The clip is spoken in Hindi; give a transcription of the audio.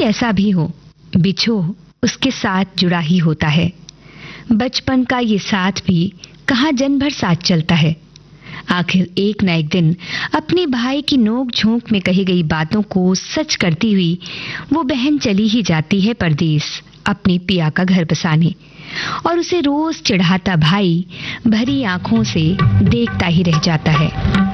कैसा भी हो, बिछोह उसके साथ जुड़ा ही होता है। बचपन का ये साथ भी कहाँ जन्म भर साथ चलता है। आखिर एक न एक दिन अपने भाई की नोक झोंक में कही गई बातों को सच करती हुई वो बहन चली ही जाती है परदेस अपने पिया का घर बसाने, और उसे रोज चिढ़ाता भाई भरी आंखों से देखता ही रह जाता है।